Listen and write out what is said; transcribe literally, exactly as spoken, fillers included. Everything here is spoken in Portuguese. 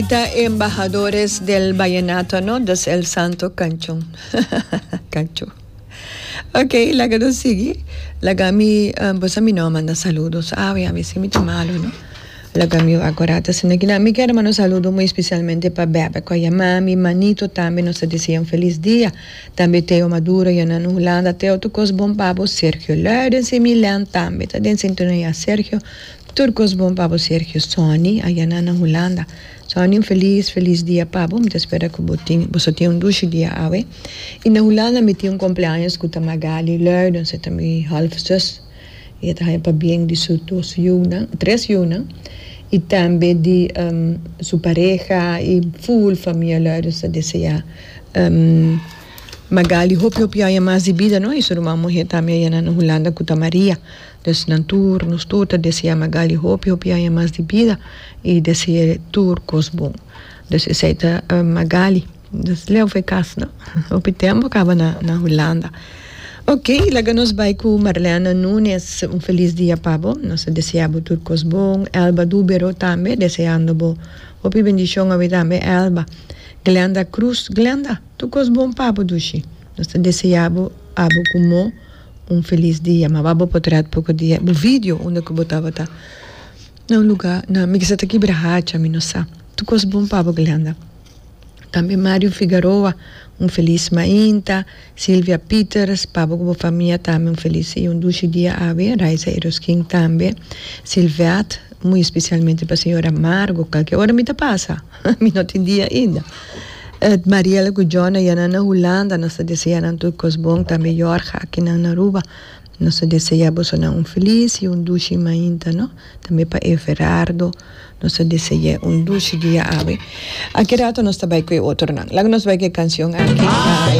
Embajadores del vallenato, ¿no? Das el santo canchón. Cancho. Ok, la que nos sigue. La que a mí, um, pues a mí no manda saludos. Ah, a mí sí me está malo, ¿no? La que a mí agora se me queda. Mi quiero mandar un saludo muy especialmente para Bebe, con a mami, manito también nos decía un feliz día. También Teo Maduro, y en Holanda, Teo Tucos Bom Pabo, Sergio Lourdes y Milan también. También sintonía Sergio. Turcos Bom Pabo, Sergio Sony, allá en Holanda. Sony, um feliz, feliz dia, Pabo. Eu espero que você tenha um doce dia, ave. E na Holanda, me tinha um cumpleaños com a Magali Lourdes, você também half-zus. E eu estava para bem de suas duas yunas, três yunas. E também de um, sua pareja e full família Lourdes, deseja um, Magali, hope hope há mais de vida, não? Isso uma mulher também na Holanda com a Maria. Dus na tour, nos tour, deseja Magali hope hope há mais de vida e deseja tour cosbom. Dus eu sei que uh, Magali, dus leu foi caso, não? O tempo acaba na, na Holanda. Ok, logo nos vai com Marlena Nunes, um feliz dia, Pabo. Nós desejamos tour cosbom. Elba Dubero também, desejando bo. Hope bendição a vida também, Elba. Glenda Cruz, Glenda, tu cosbom, Pabo, dushi. Nós desejamos abo como um feliz dia, mas vamos mostrar pouco dia, o vídeo onde eu botava tá, no lugar, na me que aqui brahacha, me não sabe, tu cos bom Pabo Glenda, também Mário Figueroa, um feliz mainta, Silvia Peters, Pabo com a família também um feliz e um doce dia ave, Raisa Eroskin também, Silviat, muito especialmente para a senhora Margo, qualquer hora me passa, me não tem dia ainda. Uh, Mariela Gujona, e na Holanda, nós desejamos tudo coisa bom, também Jorge, aqui na Aruba, nós desejamos um feliz e um doce mainta, não? Também para Everardo, nós desejamos um doce dia ave. Aqui rato nós também com outro, não? Lá nós vai com canção aqui.